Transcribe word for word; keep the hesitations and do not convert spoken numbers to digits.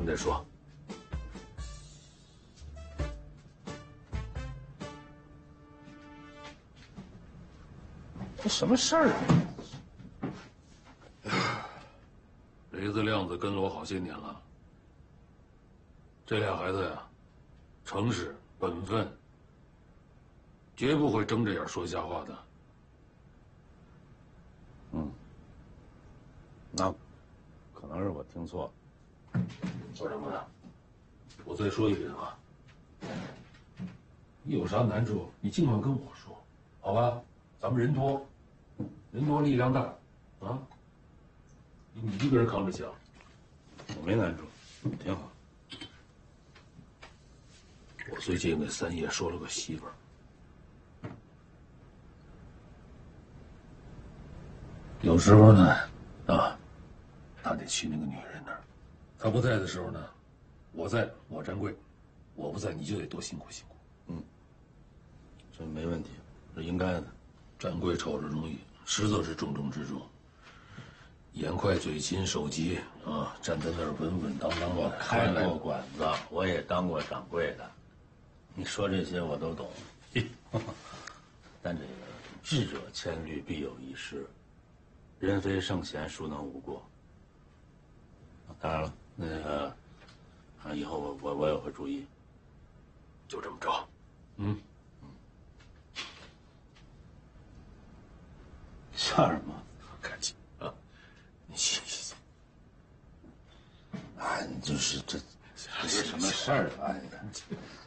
们再说。 这什么事儿啊？雷子、亮子跟了我好些年了，这俩孩子呀，诚实本分，绝不会睁着眼说瞎话的。 嗯，那可能是我听错了。 说什么呢？我再说一遍啊，你有啥难处，你尽管跟我说，好吧？咱们人多，人多力量大，啊，你一个人扛着枪， 我没难处，挺好。 我最近给三爷说了个媳妇儿，有时候呢，啊，他得去那个女人那儿，他不在的时候呢，我在，我站柜；我不在，你就得多辛苦辛苦。 嗯，这没问题，是应该的。 站柜瞅着容易，实则是重中之重。眼快嘴勤手急啊，站在那儿稳稳当当的。 开过馆子，我也当过掌柜的，你说这些我都懂。但这个智者千虑，必有一失，人非圣贤，孰能无过？当然了，那个啊，以后我我我也会注意。 就这么着，嗯。 笑什么？ 客气啊，你歇歇。 啊，你就是这这什么事儿啊？你看。